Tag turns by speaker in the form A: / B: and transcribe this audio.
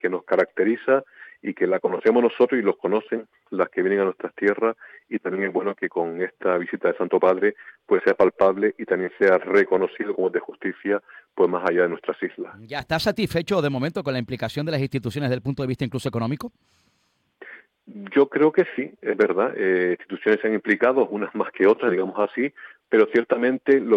A: que nos caracteriza y que la conocemos nosotros y los conocen las que vienen a nuestras tierras, y también es bueno que con esta visita del Santo Padre pues sea palpable y también sea reconocido como de justicia pues más allá de nuestras islas.
B: ¿Ya estás satisfecho de momento con la implicación de las instituciones desde el punto de vista incluso económico?
A: Yo creo que sí, es verdad. Instituciones se han implicado, unas más que otras, digamos así, pero ciertamente lo